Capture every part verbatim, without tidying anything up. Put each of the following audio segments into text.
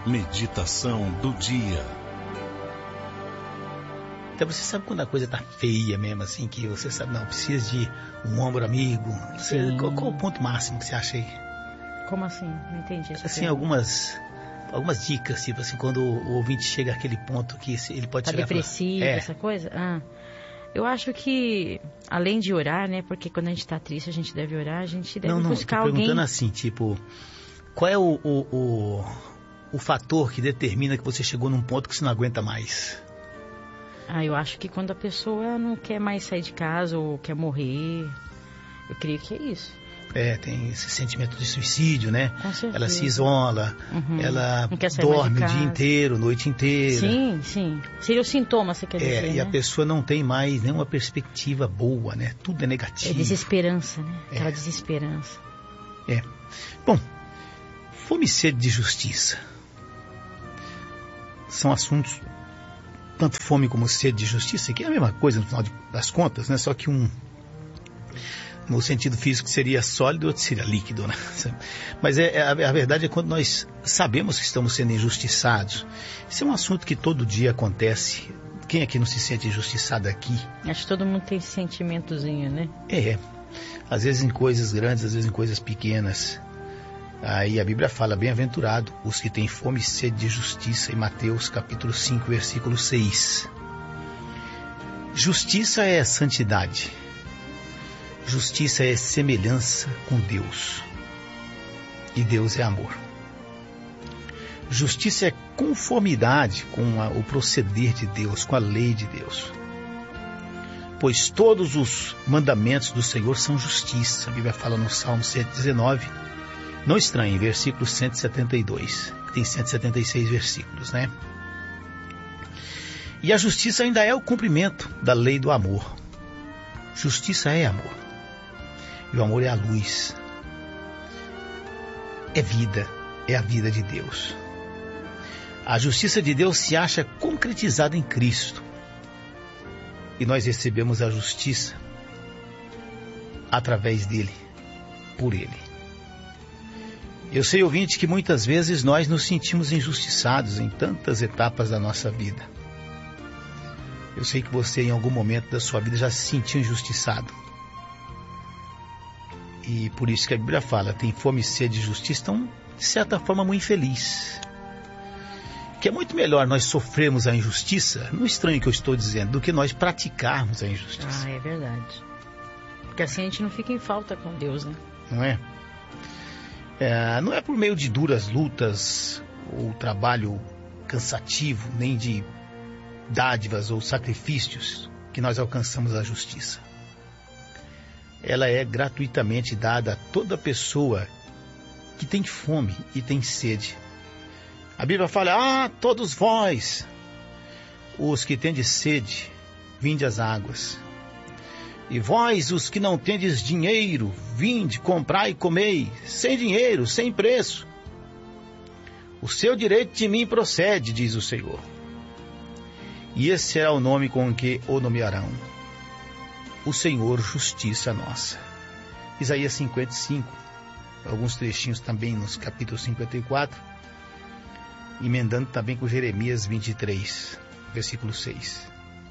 Meditação do dia. Então você sabe quando a coisa tá feia mesmo, assim, que você sabe, não, precisa de um ombro amigo. Você, qual, qual o ponto máximo que você acha aí? Como assim? Não entendi essa Assim, pergunta. algumas, algumas dicas, tipo assim, quando o, o ouvinte chega àquele ponto que ele pode Tá chegar depressivo, e falar, é, essa coisa? Ah, eu acho que, além de orar, né, porque quando a gente tá triste a gente deve orar, a gente deve não, não, buscar tô perguntando alguém... assim, tipo, qual é o, o, o, o fator que determina que você chegou num ponto que você não aguenta mais? Ah, eu acho que quando a pessoa não quer mais sair de casa ou quer morrer, eu creio que é isso. É, tem esse sentimento de suicídio, né? Com certeza. Ela se isola, Uhum. ela Não quer sair mais de dorme o dia casa. inteiro, noite inteira. Sim, sim. Seria o sintoma, você quer É, dizer, e né? a pessoa não tem mais nenhuma perspectiva boa, né? Tudo é É negativo. desesperança, né? Aquela É. desesperança. É. Bom, fome e sede de justiça são assuntos, tanto fome como sede de justiça, que é a mesma coisa no final de- das contas, né? Só que um, no sentido físico, seria sólido, outro seria líquido, né? Mas é, é, a, a verdade é quando nós sabemos que estamos sendo injustiçados. Isso é um assunto que todo dia acontece. Quem aqui não se sente injustiçado aqui? Acho que todo mundo tem esse sentimentozinho, né? É, às vezes em coisas grandes, às vezes em coisas pequenas. Aí a Bíblia fala, bem-aventurado os que têm fome e sede de justiça, em Mateus capítulo cinco, versículo seis. Justiça é santidade. Justiça é semelhança com Deus. E Deus é amor. Justiça é conformidade com a, o proceder de Deus, com a lei de Deus. Pois todos os mandamentos do Senhor são justiça. A Bíblia fala no Salmo cento e dezenove. Não estranhe, versículo cento e setenta e dois. Tem cento e setenta e seis versículos, né? E a justiça ainda é o cumprimento da lei do amor. Justiça é amor. E o amor é a luz. É vida. É a vida de Deus. A justiça de Deus se acha concretizada em Cristo. E nós recebemos a justiça através dele, por ele. Eu sei, ouvinte, que muitas vezes nós nos sentimos injustiçados em tantas etapas da nossa vida. Eu sei que você, em algum momento da sua vida, já se sentiu injustiçado. E por isso que a Bíblia fala, tem fome e sede de justiça, então, de certa forma, muito infeliz. Que é muito melhor nós sofrermos a injustiça, não estranho o que eu estou dizendo, do que nós praticarmos a injustiça. Ah, é verdade. Porque assim a gente não fica em falta com Deus, né? Não é? É, não é por meio de duras lutas ou trabalho cansativo, nem de dádivas ou sacrifícios que nós alcançamos a justiça. Ela é gratuitamente dada a toda pessoa que tem fome e tem sede. A Bíblia fala, ah, todos vós, os que tendes sede, vinde às águas. E vós, os que não tendes dinheiro, vinde, comprai e comei, sem dinheiro, sem preço. O seu direito de mim procede, diz o Senhor. E esse será o nome com que o nomearão. O Senhor, justiça nossa. Isaías cinquenta e cinco, alguns trechinhos também nos capítulos cinquenta e quatro, emendando também com Jeremias vinte e três, versículo seis.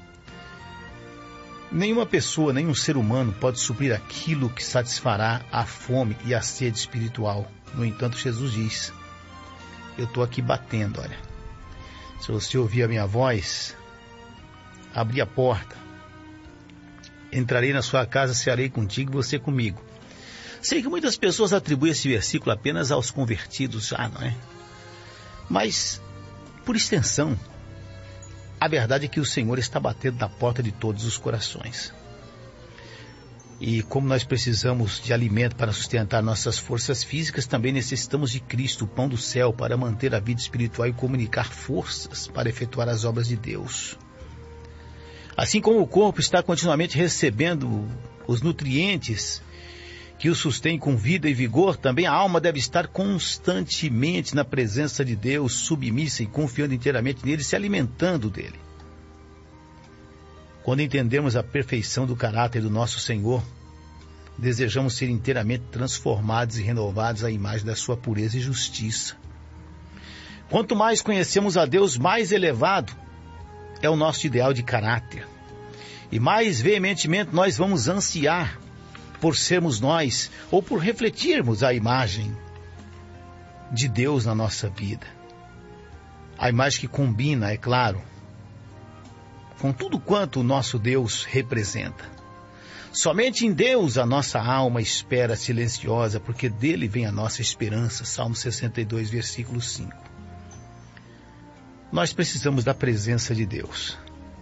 Nenhuma pessoa, nenhum ser humano pode suprir aquilo que satisfará a fome e a sede espiritual. No entanto, Jesus diz, eu estou aqui batendo, olha. Se você ouvir a minha voz, abrir a porta, entrarei na sua casa, cearei contigo e você comigo. Sei que muitas pessoas atribuem esse versículo apenas aos convertidos já, não é? Mas, por extensão, a verdade é que o Senhor está batendo na porta de todos os corações. E como nós precisamos de alimento para sustentar nossas forças físicas, também necessitamos de Cristo, o pão do céu, para manter a vida espiritual e comunicar forças para efetuar as obras de Deus. Assim como o corpo está continuamente recebendo os nutrientes que o sustém com vida e vigor, também a alma deve estar constantemente na presença de Deus, submissa e confiando inteiramente nele, se alimentando dele. Quando entendemos a perfeição do caráter do nosso Senhor, desejamos ser inteiramente transformados e renovados à imagem da sua pureza e justiça. Quanto mais conhecemos a Deus, mais elevado é o nosso ideal de caráter. E mais veementemente nós vamos ansiar por sermos nós, ou por refletirmos a imagem de Deus na nossa vida. A imagem que combina, é claro, com tudo quanto o nosso Deus representa. Somente em Deus a nossa alma espera silenciosa, porque dele vem a nossa esperança. Salmo sessenta e dois, versículo cinco. Nós precisamos da presença de Deus.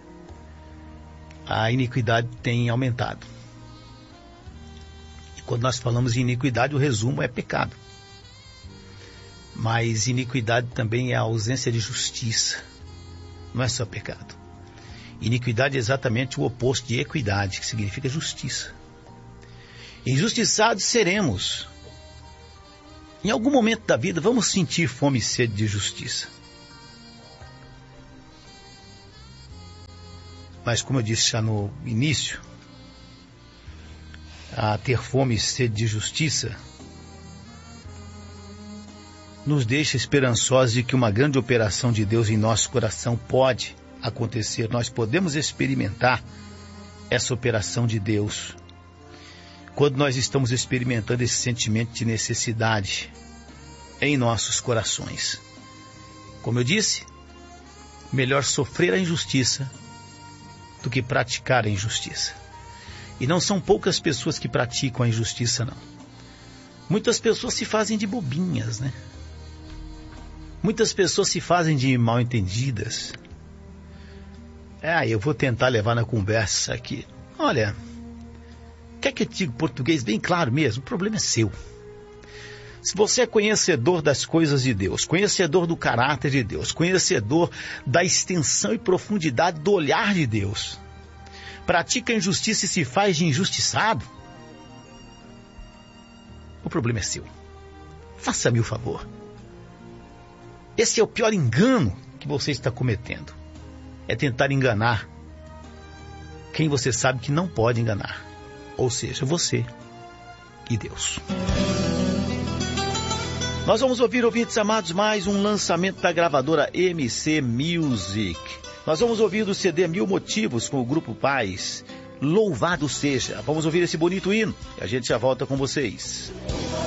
A iniquidade tem aumentado. E quando nós falamos de iniquidade, o resumo é pecado. Mas iniquidade também é a ausência de justiça. Não é só pecado. Iniquidade é exatamente o oposto de equidade, que significa justiça. Injustiçados seremos. Em algum momento da vida vamos sentir fome e sede de justiça. Mas como eu disse já no início, a ter fome e sede de justiça nos deixa esperançosos de que uma grande operação de Deus em nosso coração pode acontecer. Nós podemos experimentar essa operação de Deus quando nós estamos experimentando esse sentimento de necessidade em nossos corações. Como eu disse, melhor sofrer a injustiça do que praticar a injustiça. E não são poucas pessoas que praticam a injustiça, não. Muitas pessoas se fazem de bobinhas, né? Muitas pessoas se fazem de mal entendidas. É, eu vou tentar levar na conversa aqui. Olha, quer que eu diga português bem claro mesmo? O problema é seu. Se você é conhecedor das coisas de Deus, conhecedor do caráter de Deus, conhecedor da extensão e profundidade do olhar de Deus, pratica a injustiça e se faz de injustiçado, o problema é seu. Faça-me o favor. Esse é o pior engano que você está cometendo. É tentar enganar quem você sabe que não pode enganar. Ou seja, você e Deus. Nós vamos ouvir, ouvintes amados, mais um lançamento da gravadora M C Music. Nós vamos ouvir do C D Mil Motivos com o Grupo Paz. Louvado seja. Vamos ouvir esse bonito hino e a gente já volta com vocês.